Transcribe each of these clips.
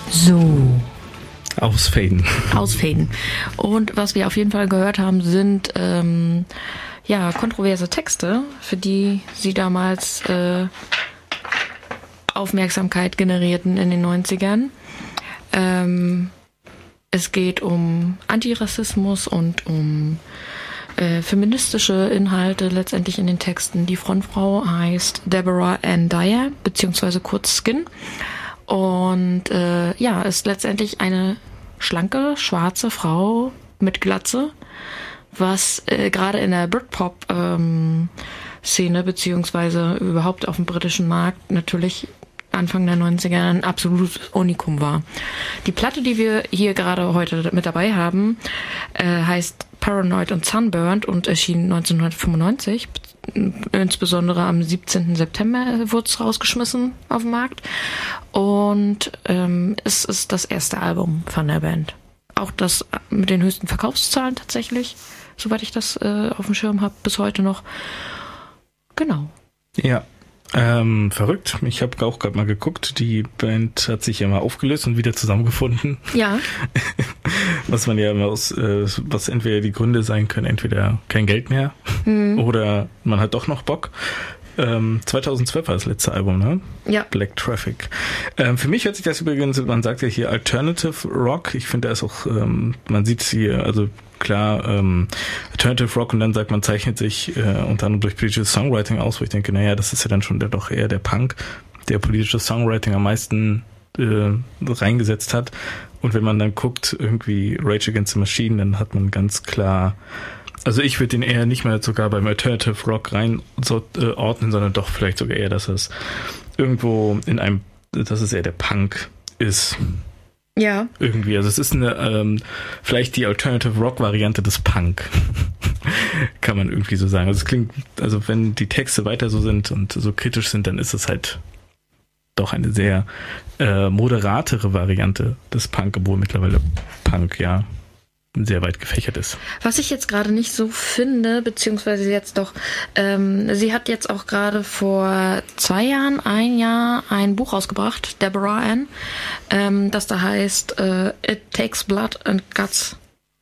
So. Ausfaden. Und was wir auf jeden Fall gehört haben, sind kontroverse Texte, für die sie damals Aufmerksamkeit generierten in den 90ern. Es geht um Antirassismus und um feministische Inhalte letztendlich in den Texten. Die Frontfrau heißt Deborah Ann Dyer, beziehungsweise kurz Skin. Und ist letztendlich eine schlanke, schwarze Frau mit Glatze, was gerade in der Britpop-Szene beziehungsweise überhaupt auf dem britischen Markt natürlich Anfang der 90er ein absolutes Unikum war. Die Platte, die wir hier gerade heute mit dabei haben, heißt Paranoid und Sunburned und erschien 1995. Insbesondere am 17. September wurde es rausgeschmissen auf den Markt. Und es ist das erste Album von der Band. Auch das mit den höchsten Verkaufszahlen tatsächlich, soweit ich das auf dem Schirm habe, bis heute noch. Genau. Ja. Verrückt. Ich habe auch gerade mal geguckt. Die Band hat sich ja mal aufgelöst und wieder zusammengefunden. Ja. Was man ja immer was entweder die Gründe sein können, entweder kein Geld mehr oder man hat doch noch Bock. 2012 war das letzte Album, ne? Ja. Black Traffic. Für mich hört sich das übrigens, man sagt ja hier Alternative Rock. Ich finde, da ist auch, man sieht es hier, also klar, Alternative Rock und dann sagt man, zeichnet sich unter anderem durch politisches Songwriting aus, wo ich denke, naja, das ist ja dann schon doch eher der Punk, der politisches Songwriting am meisten reingesetzt hat. Und wenn man dann guckt, irgendwie Rage Against the Machine, dann hat man ganz klar, also ich würde den eher nicht mehr sogar beim Alternative Rock ordnen, sondern doch vielleicht sogar eher, dass es irgendwo dass es eher der Punk ist. Ja. Irgendwie, also es ist vielleicht die Alternative Rock Variante des Punk. Kann man irgendwie so sagen. Also es klingt, also wenn die Texte weiter so sind und so kritisch sind, dann ist es halt doch eine sehr moderatere Variante des Punk, obwohl mittlerweile Punk ja sehr weit gefächert ist. Was ich jetzt gerade nicht so finde, beziehungsweise jetzt doch, sie hat jetzt auch gerade vor 2 Jahren, ein Buch rausgebracht, Deborah Ann, das da heißt It Takes Blood and Guts.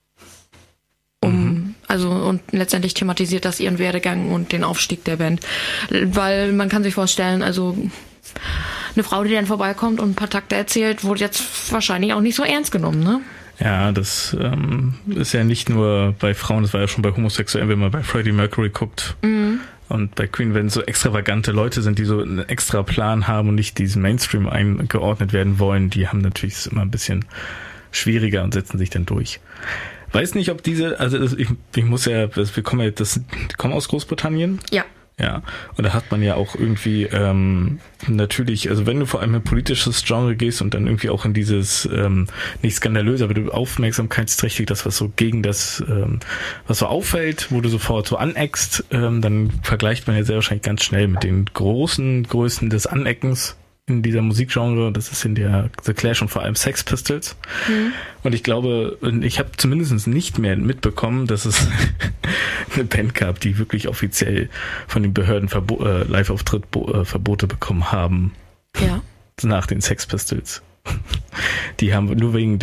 Und letztendlich thematisiert das ihren Werdegang und den Aufstieg der Band. Weil man kann sich vorstellen, also eine Frau, die dann vorbeikommt und ein paar Takte erzählt, wurde jetzt wahrscheinlich auch nicht so ernst genommen, ne? Ja, das ist ja nicht nur bei Frauen, das war ja schon bei Homosexuellen, wenn man bei Freddie Mercury guckt und bei Queen, wenn so extravagante Leute sind, die so einen extra Plan haben und nicht diesen Mainstream eingeordnet werden wollen, die haben natürlich immer ein bisschen schwieriger und setzen sich dann durch. Weiß nicht, ob ich muss ja, wir kommen aus Großbritannien. Ja. Ja, und da hat man ja auch irgendwie natürlich, also wenn du vor allem in ein politisches Genre gehst und dann irgendwie auch in dieses, nicht skandalös, aber du aufmerksamkeitsträchtig, das was so gegen das, was so auffällt, wo du sofort so aneckst, dann vergleicht man ja sehr wahrscheinlich ganz schnell mit den großen Größen des Aneckens in dieser Musikgenre, das ist in der The Clash und vor allem Sex Pistols. Und ich glaube, ich habe zumindest nicht mehr mitbekommen, dass es eine Band gab, die wirklich offiziell von den Behörden Live-Auftritt-Verbote bekommen haben. Ja. Nach den Sex Pistols. Die haben nur wegen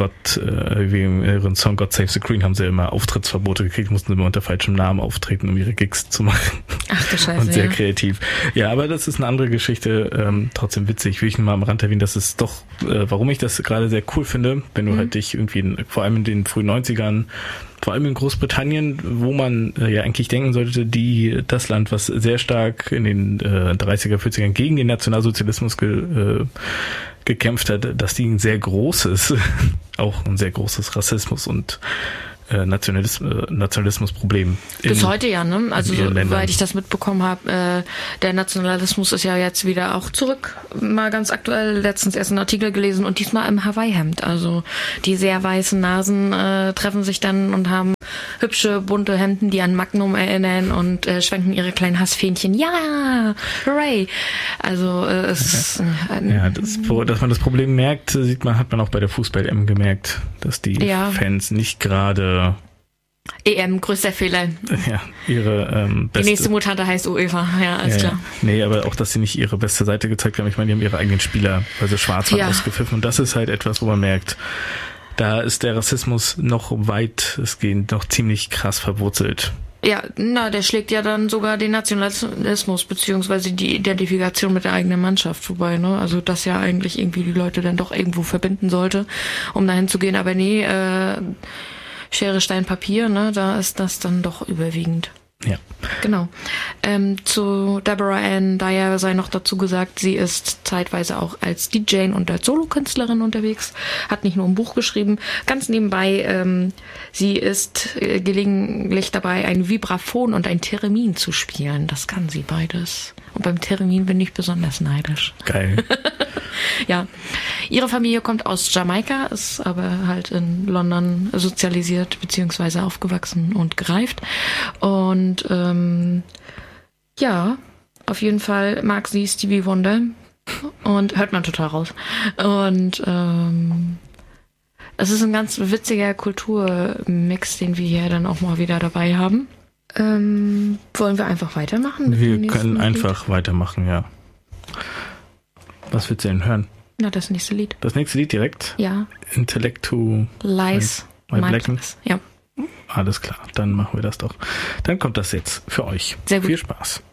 ihrem Song God Save the Queen haben sie immer Auftrittsverbote gekriegt, mussten immer unter falschem Namen auftreten, um ihre Gigs zu machen. Ach du Scheiße. Und sehr kreativ. Ja, aber das ist eine andere Geschichte, trotzdem witzig. Will ich nur mal am Rand erwähnen, dass es doch, warum ich das gerade sehr cool finde, wenn du halt dich irgendwie, vor allem in den frühen 90ern, vor allem in Großbritannien, wo man ja eigentlich denken sollte, das Land, was sehr stark in den 30er, 40ern gegen den Nationalsozialismus gekämpft hat, dass die ein sehr großes, auch ein sehr großes Rassismus und Nationalismusproblem. Bis heute ja, ne? Also soweit ich das mitbekommen habe, der Nationalismus ist ja jetzt wieder auch zurück. Mal ganz aktuell, letztens erst einen Artikel gelesen und diesmal im Hawaii-Hemd. Also die sehr weißen Nasen treffen sich dann und haben hübsche, bunte Hemden, die an Magnum erinnern und schwenken ihre kleinen Hassfähnchen. Ja, hooray! Also es dass man das Problem merkt, hat man auch bei der Fußball-M gemerkt, dass die Fans nicht gerade EM, größter Fehler. Ja, ihre beste... Die nächste Mutante heißt UEFA, ja, alles klar. Nee, aber auch, dass sie nicht ihre beste Seite gezeigt haben. Ich meine, die haben ihre eigenen Spieler, weil sie schwarz waren, ausgepfiffen. Und das ist halt etwas, wo man merkt, da ist der Rassismus noch weitestgehend noch ziemlich krass verwurzelt. Ja, der schlägt ja dann sogar den Nationalismus beziehungsweise die Identifikation mit der eigenen Mannschaft vorbei, ne? Also das ja eigentlich irgendwie die Leute dann doch irgendwo verbinden sollte, um dahin zu gehen. Aber nee, Schere, Stein, Papier, ne? Da ist das dann doch überwiegend. Ja. Genau. Zu Deborah Ann Dyer sei noch dazu gesagt, sie ist zeitweise auch als DJ und als Solokünstlerin unterwegs, hat nicht nur ein Buch geschrieben. Ganz nebenbei, sie ist gelegentlich dabei, ein Vibraphon und ein Theremin zu spielen. Das kann sie beides. Und beim Theremin bin ich besonders neidisch. Geil. Ja. Ihre Familie kommt aus Jamaika, ist aber halt in London sozialisiert bzw. aufgewachsen und gereift. Und ja, auf jeden Fall mag sie Stevie Wonder und hört man total raus. Und es ist ein ganz witziger Kulturmix, den wir hier dann auch mal wieder dabei haben. Wollen wir einfach weitermachen? Wir können einfach weitermachen, ja. Was willst du denn hören? Na, das nächste Lied. Das nächste Lied direkt? Ja. Intellectu Lies. Mindless. Ja. Alles klar, dann machen wir das doch. Dann kommt das jetzt für euch. Sehr gut. Viel Spaß.